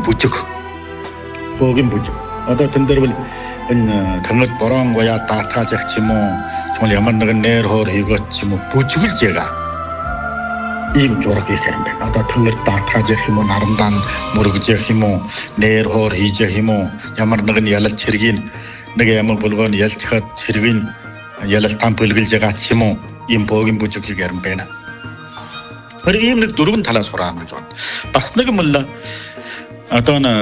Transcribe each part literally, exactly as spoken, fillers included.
бүжиг. Бөөгийн бүжиг. Одоо тэн дээр бол энэ тангад борон гоя даатааж ах юм уу? Чамд ямар нэгэн нэр хоор хийгээд юм уу? Бүжиглж яга. Ийм зураг их юм байна. Одоо тангад даатааж ах юм уу? Нарандан мөргөж ах юм уу? Нэр хоор хийж ах юм уу? Ямар нэгэн ялалт цэргийн нэг ямар болгоон ялцхад цэргийн ялалтан бүлгэлж байгаа ч юм уу? Ийм бөөгийн бүжиг их юм байна. Тэр ийм нэг дөрвөн талаас хураамж байна. Бас нэг юм л одоо н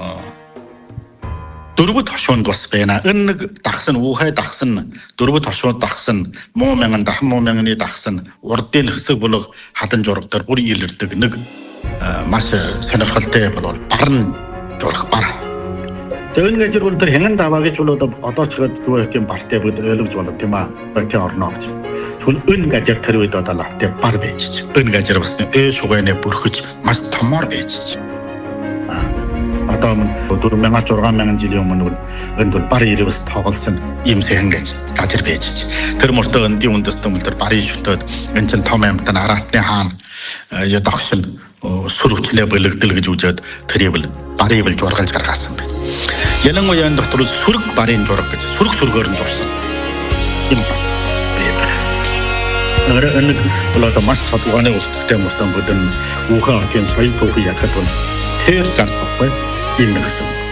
дөрвөд хошуунд бас байна. Энэ нэг дагсан уухай дагсан дөрвөд хошууд дагсан муу мянган дахин муу мянганы дагсан урдын хэсэг болог хадан зураг дээр бүр илэрдэг нэг маш сонирхолтой бол барн зураг бар. Тэгвэл гэж бол тэр хэнгэн даваа гэж бол одоо ч зүгээр тийм бартай бүгд ойлгож байна тийм аа. Байтэ орно гэж. Тэгвэл өн газар тэр үед одоо лавтай бар байж чи. Өн газар бас ээ шугайны бүрхэж маш томор байж чи. Одоо дөрвөн мянган зургаан мянган жилийн өмнө энд бол бар ирвэс тоглосон ийм сэн гэж газар байж чи. Тэр мөртөө эндийн үндэстэн бол тэр барын шүтээд энэ чин том амтан аратны хаан я дагшин сүрвчнээ бэлэгдэл гэж үзээд тэрийг бол барыг бол зургалж гаргасан байна. Ялангуяа энэ дотор сүрэг барын зураг гэж сүрэг сүргээр нь зурсан. Ийм Нэр энэ бол одоо маш садганы устдтай мөртөн бүдэн үхэн хотын соёл түүхий якад бол тэр зан баггүй юм гэсэн.